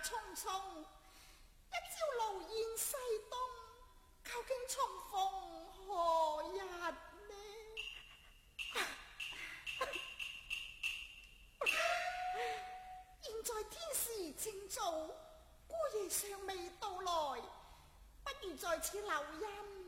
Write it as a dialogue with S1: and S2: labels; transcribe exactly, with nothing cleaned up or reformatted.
S1: 匆匆，一朝露煙西東，究竟重逢何日呢？現在天時正早，姑爺尚未到來，不如在此留音。